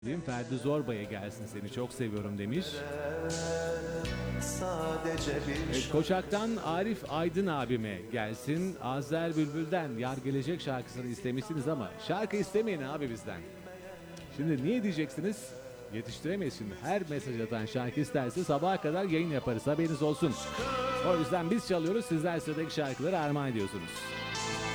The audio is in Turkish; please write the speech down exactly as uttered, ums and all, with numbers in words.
Ferdi Zorba'ya gelsin seni çok seviyorum demiş. Sadece bir Evet, Koçak'tan Arif Aydın abime gelsin. Azer Bülbül'den Yar Gelecek şarkısını istemişsiniz ama şarkı istemeyin abi bizden. Şimdi niye diyeceksiniz? Yetiştiremeyiz şimdi. Her mesaj atan şarkı isterse sabaha kadar yayın yaparız, haberiniz olsun. O yüzden biz çalıyoruz, sizler sıradaki şarkıları armağan ediyorsunuz.